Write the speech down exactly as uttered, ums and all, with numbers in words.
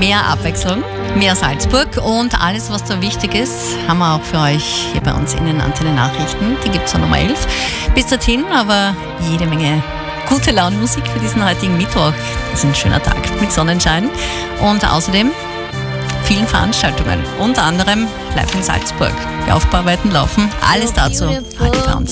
mehr Abwechslung, mehr Salzburg und alles, was da wichtig ist, haben wir auch für euch hier bei uns in den Antenne Nachrichten. Die gibt es an Nummer elf. Bis dorthin aber jede Menge gute Laune-Musik für diesen heutigen Mittwoch. Das ist ein schöner Tag mit Sonnenschein und außerdem vielen Veranstaltungen, unter anderem live in Salzburg. Die Aufbauarbeiten laufen, alles dazu heute bei uns.